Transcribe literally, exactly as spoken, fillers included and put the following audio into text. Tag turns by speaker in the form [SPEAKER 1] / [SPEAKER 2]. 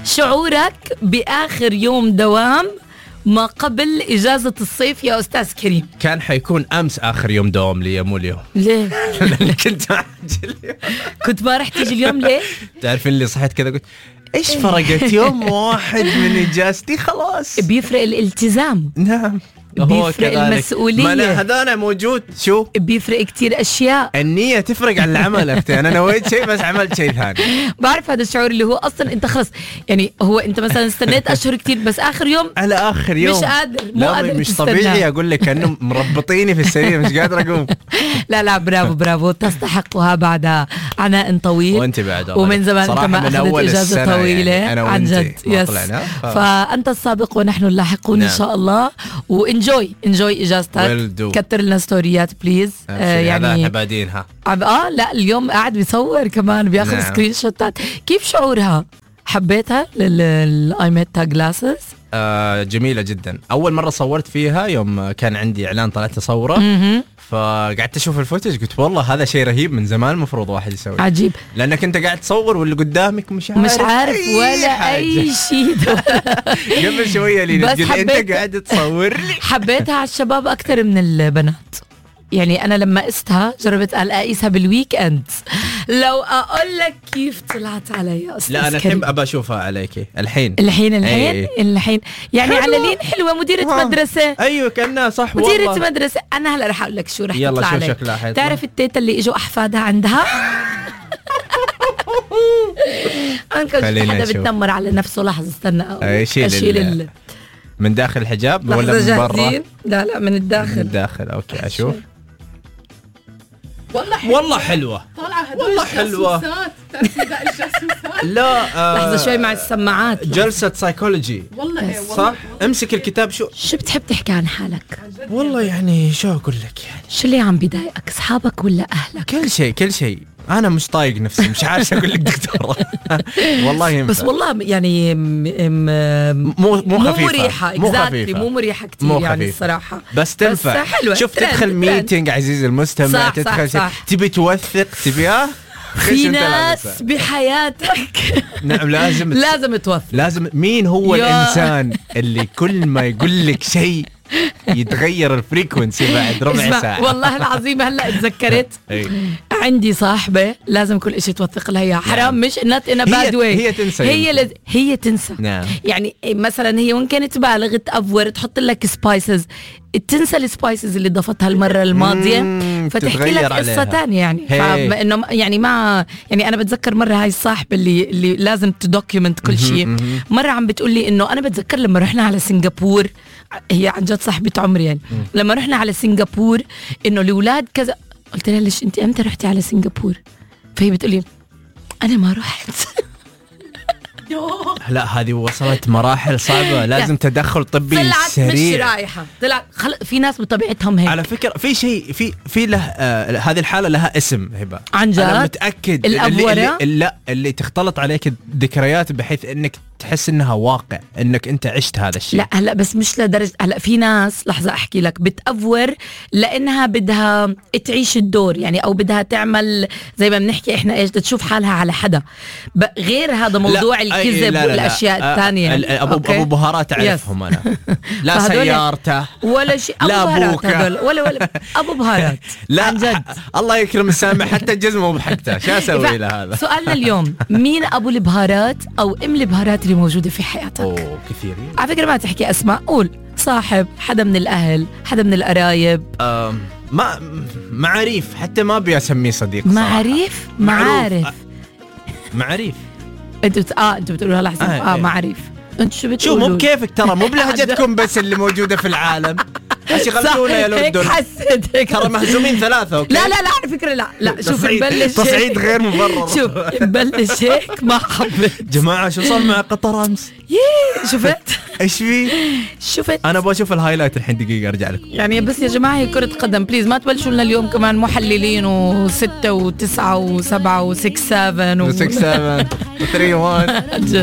[SPEAKER 1] شعورك بآخر يوم دوام ما قبل إجازة الصيف يا أستاذ كريم؟
[SPEAKER 2] كان حيكون أمس آخر يوم دوام لي، مو اليوم.
[SPEAKER 1] ليه؟
[SPEAKER 2] لأن كنت أعجل اليوم.
[SPEAKER 1] كنت ما رح تيجي اليوم ليه؟
[SPEAKER 2] تعرفين اللي صحيت كذا قلت إيش فرقت يوم واحد من إجازتي خلاص.
[SPEAKER 1] بيفرق الالتزام.
[SPEAKER 2] نعم.
[SPEAKER 1] بيفرق المسؤولية.
[SPEAKER 2] ما أنا هذا موجود. شو
[SPEAKER 1] بيفرق كتير أشياء.
[SPEAKER 2] النية تفرق عن العمل. أختي أنا نويت شيء بس عملت شيء ثاني.
[SPEAKER 1] بعرف هذا الشعور اللي هو أصلا أنت خلص يعني هو أنت مثلا استنيت أشهر كتير بس آخر يوم
[SPEAKER 2] على آخر يوم
[SPEAKER 1] مش قادر مو
[SPEAKER 2] لا
[SPEAKER 1] قادر
[SPEAKER 2] مش
[SPEAKER 1] تستنى.
[SPEAKER 2] طبيعي أقول لك كأنه مربطيني في السرير مش قادر أقوم.
[SPEAKER 1] لا لا برافو برافو تستحقها بعد عناء طويل.
[SPEAKER 2] وأنت بعد
[SPEAKER 1] ومن زمان أنت ما أخذت إجازة طويلة
[SPEAKER 2] يعني
[SPEAKER 1] عن جد. يس. ف... فأنت السابق ونحن اللاحقون. نعم. إن شاء الله وإنجوي إنجوي إجازتك. كتر لنا ستوريات بليز.
[SPEAKER 2] آه يعني عبادينها
[SPEAKER 1] اه لا اليوم قاعد بيصور كمان بياخذ. نعم. سكرين شوتات. كيف شعورها؟ حبيتها للآيميتا جلاسز؟
[SPEAKER 2] آه جميلة جدا. أول مرة صورت فيها يوم كان عندي إعلان طلعت أصوره. فقعدت أشوف الفوتج قلت والله هذا شيء رهيب من زمان مفروض واحد يسوي.
[SPEAKER 1] عجيب
[SPEAKER 2] لأنك أنت قاعد تصور واللي قدامك مش عارف
[SPEAKER 1] مش عارف أي ولا حاجة. أي شيء.
[SPEAKER 2] قبل شوية لي تقول أنت قاعد تصور لي.
[SPEAKER 1] حبيتها على الشباب أكتر من البنات. يعني أنا لما قستها جربت أقيسها بالويك أند لو أقول لك كيف طلعت علي أستاذ.
[SPEAKER 2] لا أنا الحين أبى أشوفها عليك الحين
[SPEAKER 1] الحين الحين أي. الحين يعني حلوة. على لين حلوة مديرة آه. مدرسة.
[SPEAKER 2] أيوة كأنها صح
[SPEAKER 1] مديرة
[SPEAKER 2] والله.
[SPEAKER 1] مدرسة. أنا هلا رح أقول لك شو رح
[SPEAKER 2] يلا
[SPEAKER 1] تطلع
[SPEAKER 2] شو
[SPEAKER 1] علي.
[SPEAKER 2] شكلها
[SPEAKER 1] تعرف التيتا اللي إجوا أحفادها عندها أنكل حدا بتنمر على نفسه. لحظة استنى
[SPEAKER 2] أشيل ال... من داخل الحجاب ولا من برا؟
[SPEAKER 1] لا لا من الداخل.
[SPEAKER 2] من الداخل أوكي أشوف. والله حلوة. والله حلوة والله حلوة. لا آه
[SPEAKER 1] لحظة شوي مع السماعات.
[SPEAKER 2] جلسة سايكولوجي
[SPEAKER 3] والله
[SPEAKER 2] صح. امسك الكتاب. شو
[SPEAKER 1] شو بتحب تحكي عن حالك؟
[SPEAKER 2] والله يعني شو أقول لك يعني
[SPEAKER 1] شو اللي عم بيضايقك أصحابك ولا أهلك؟
[SPEAKER 2] كل شيء كل شيء. أنا مش طايق نفسي مش عارف أقول لك دكتورة. والله ينفع.
[SPEAKER 1] بس والله يعني م
[SPEAKER 2] مو مو خفيفة.
[SPEAKER 1] مو مريحة
[SPEAKER 2] مو
[SPEAKER 1] خفيفة. مو مريحة كتير
[SPEAKER 2] مو
[SPEAKER 1] يعني الصراحة.
[SPEAKER 2] بس تنفع. شوف تدخل ميتينج عزيزي المستمع.
[SPEAKER 1] صح
[SPEAKER 2] تدخل
[SPEAKER 1] صح صح.
[SPEAKER 2] تبي توثق تبيها
[SPEAKER 1] في ناس بحياتك.
[SPEAKER 2] نعم لازم
[SPEAKER 1] لازم توثق.
[SPEAKER 2] لازم. مين هو الإنسان اللي كل ما يقول لك شيء يتغير الفريكونسي بعد ربع ساعة؟ والله
[SPEAKER 1] العظيم هلا اتذكرت عندي صاحبة لازم كل إشي توثق لها إياه. حرام مش not in a bad way.
[SPEAKER 2] هي تنسى.
[SPEAKER 1] هي لز... هي تنسى.
[SPEAKER 2] نعم.
[SPEAKER 1] يعني مثلا هي وين كانت بالغ تأفور تحط لك سبايسز تنسى السبايسز اللي ضفتها المرة الماضية فتحكي لك قصة تانية يعني. فإنه يعني ما يعني أنا بتذكر مرة هاي الصاحبة اللي اللي لازم تدوكيومنت كل شيء. مرة عم بتقول لي إنه أنا بتذكر لما رحنا على سنغافور. هي عن جد صاحبة عمري يعني. لما رحنا على سنغافور إنه الأولاد كذا. قلت لها ليش أنت أمتى رحتي على سنغافور؟ فهي بتقولي أنا ما رحت.
[SPEAKER 2] لا هذه وصلت مراحل صعبة. لازم تدخل طبي سريع.
[SPEAKER 1] طلعت مش رايحة. طلع خل... في ناس بطبيعتهم هيك.
[SPEAKER 2] على فكرة في شيء في في له آه هذه الحالة لها اسم هبة.
[SPEAKER 1] عن جد
[SPEAKER 2] أنا متأكد.
[SPEAKER 1] الأبورة
[SPEAKER 2] اللي, اللي لا اللي تختلط عليك الذكريات بحيث إنك تحس إنها واقع إنك أنت عشت هذا الشيء.
[SPEAKER 1] لا هلا بس مش لدرجة. هلا في ناس لحظة أحكي لك بتأفور لأنها بدها تعيش الدور يعني أو بدها تعمل زي ما بنحكي إحنا إيش تشوف حالها على حدا. غير هذا موضوع الكذب والأشياء الثانية.
[SPEAKER 2] أبو أبو بهارات أعرفهم أنا. لا سيارته
[SPEAKER 1] ولا شيء.
[SPEAKER 2] لا بهارات هذول
[SPEAKER 1] ولا ولا أبو بهارات.
[SPEAKER 2] لا عن جد الله يكرم السامع حتى الجزمة مو بحقته. شو أسوي له هذا؟
[SPEAKER 1] سؤالنا اليوم مين أبو البهارات أو أم البهارات اللي موجودة في حياتك؟
[SPEAKER 2] أوه كثيرين.
[SPEAKER 1] على فكرة ما تحكي أسماء. قول صاحب حدا من الأهل حدا من القرايب.
[SPEAKER 2] ما معاريف حتى ما أبي أسميه صديق.
[SPEAKER 1] معاريف معارف
[SPEAKER 2] معاريف.
[SPEAKER 1] أنتوا آه أنتوا بتقولوا لحظة آه, آه معاريف. أنتوا شو بتقولوا؟
[SPEAKER 2] شو مو بكيفك ترى مو بلهجتكم بس اللي موجودة في العالم. بس يغلطونا يا لندن. ترى مهزومين ثلاثة. أوكي.
[SPEAKER 1] لا لا لا على فكرة لا لا شوف نبلش
[SPEAKER 2] تصعيد غير مبرر.
[SPEAKER 1] شوف نبلش هيك ما حبيت.
[SPEAKER 2] جماعة شو صار مع قطر أمس؟
[SPEAKER 1] يي شفت
[SPEAKER 2] إيش في؟
[SPEAKER 1] شفت
[SPEAKER 2] أنا أبغى أشوف الهايلايت الحين دقيقة أرجع لكم.
[SPEAKER 1] يعني بس يا جماعة هي كرة قدم بليز ما تبلشوا لنا اليوم كمان محللين وستة وتسعة وسبعة وسكس سفن
[SPEAKER 2] وسكس سفن وثري وان.